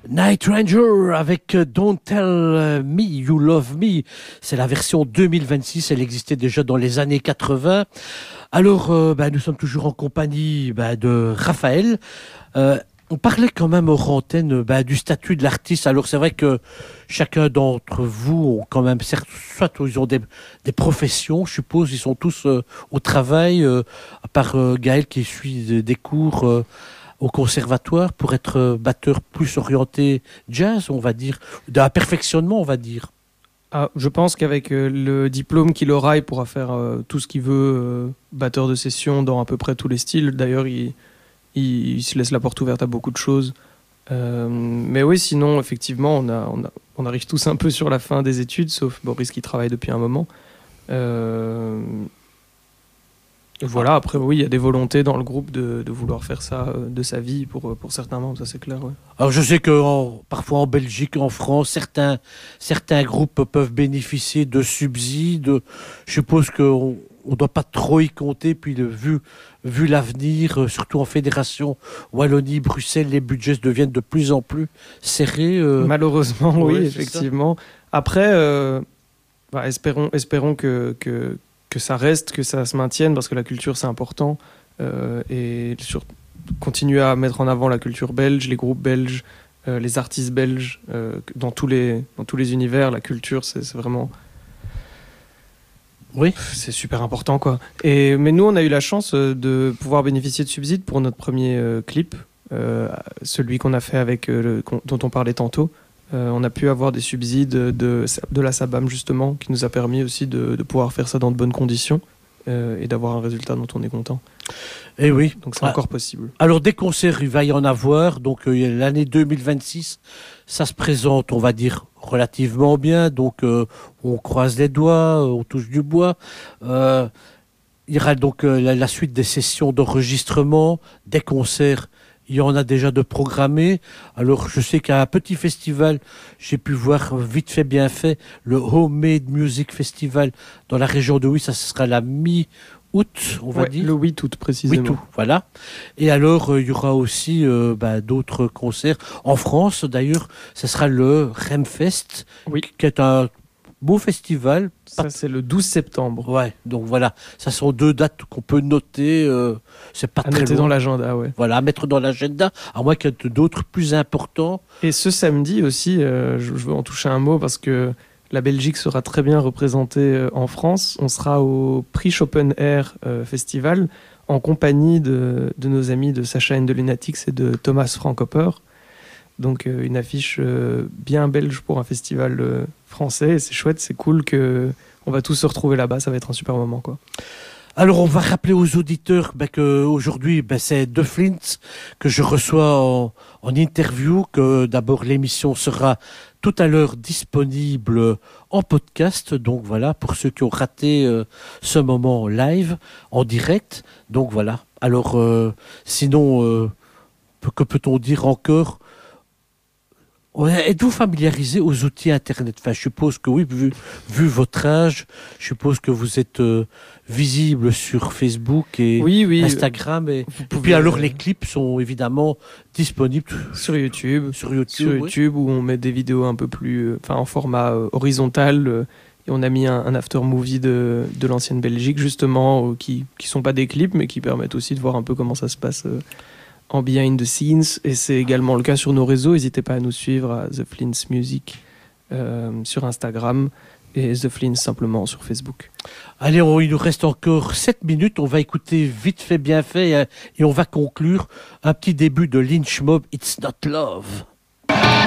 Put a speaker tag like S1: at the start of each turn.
S1: Night Ranger avec Don't Tell Me You Love Me. C'est la version 2026, elle existait déjà dans les années 80. Alors, nous sommes toujours en compagnie de Raphaël. On parlait quand même hors antenne du statut de l'artiste. Alors c'est vrai que chacun d'entre vous ont quand même, certes, soit ils ont des professions, je suppose, ils sont tous au travail, à part Gaël qui suit des cours au conservatoire pour être batteur plus orienté jazz, on va dire, d'un perfectionnement, on va dire.
S2: Ah, je pense qu'avec le diplôme qu'il aura, il pourra faire tout ce qu'il veut, batteur de session dans à peu près tous les styles. D'ailleurs, il se laisse la porte ouverte à beaucoup de choses. Mais oui, sinon, effectivement, on arrive tous un peu sur la fin des études, sauf Boris qui travaille depuis un moment. Voilà, après, oui, il y a des volontés dans le groupe de vouloir faire ça de sa vie pour certains membres, ça c'est clair. Ouais.
S1: Alors je sais que parfois en Belgique, en France, certains groupes peuvent bénéficier de subsides. Je suppose qu'on ne doit pas trop y compter, puis vu l'avenir, surtout en fédération Wallonie-Bruxelles, les budgets deviennent de plus en plus serrés.
S2: Malheureusement, oui, effectivement. Après, espérons que ça reste, que ça se maintienne, parce que la culture c'est important, et continuer à mettre en avant la culture belge, les groupes belges, les artistes belges, dans tous les univers, la culture c'est vraiment...
S1: Oui,
S2: c'est super important quoi. Mais nous on a eu la chance de pouvoir bénéficier de subsides pour notre premier clip, celui qu'on a fait avec dont on parlait tantôt. On a pu avoir des subsides de la SABAM justement, qui nous a permis aussi de pouvoir faire ça dans de bonnes conditions et d'avoir un résultat dont on est content.
S1: Et oui.
S2: Donc c'est encore possible.
S1: Alors des concerts, il va y en avoir. Donc l'année 2026, ça se présente, on va dire, relativement bien. Donc on croise les doigts, on touche du bois. Il y aura donc la suite des sessions d'enregistrement, des concerts. Il y en a déjà de programmés. Alors, je sais qu'à un petit festival, j'ai pu voir vite fait, bien fait, le Homemade Music Festival dans la région de Huy. Ça sera la mi-août, on va dire.
S2: Le 8 août, précisément.
S1: 8 août, voilà. Et alors, il y aura aussi d'autres concerts. En France, d'ailleurs, ce sera le Remfest, qui est un beau festival.
S2: Ça, c'est le 12 septembre.
S1: Ouais, donc voilà. Ça sont deux dates qu'on peut noter. C'est pas très
S2: noter
S1: loin.
S2: dans l'agenda, ouais.
S1: Voilà, à mettre dans l'agenda, à moins qu'il y ait d'autres plus importants.
S2: Et ce samedi aussi, je veux en toucher un mot parce que la Belgique sera très bien représentée en France. On sera au Prix Open Air Festival en compagnie de nos amis de Sacha and the Lunatics et de Thomas Frankopper. Donc une affiche bien belge pour un festival français. Et c'est chouette, c'est cool qu'on va tous se retrouver là-bas. Ça va être un super moment, quoi.
S1: Alors on va rappeler aux auditeurs qu'aujourd'hui c'est The Flints que je reçois en interview, que d'abord l'émission sera tout à l'heure disponible en podcast. Donc voilà, pour ceux qui ont raté ce moment live, en direct. Donc voilà. Alors sinon, que peut-on dire encore ? Êtes-vous familiarisé aux outils Internet ? Enfin, je suppose que oui, vu votre âge, je suppose que vous êtes visible sur Facebook et Instagram. Et puis alors, les clips sont évidemment disponibles
S2: sur YouTube.
S1: Sur YouTube,
S2: où on met des vidéos un peu plus, en format horizontal. Et on a mis un after movie de l'ancienne Belgique, justement, qui sont pas des clips, mais qui permettent aussi de voir un peu comment ça se passe en behind the scenes, et c'est également le cas sur nos réseaux. N'hésitez pas à nous suivre à The Flints Music sur Instagram et The Flints simplement sur Facebook.
S1: Allez, il nous reste encore 7 minutes, on va écouter vite fait, bien fait, et on va conclure un petit début de Lynch Mob, It's Not Love.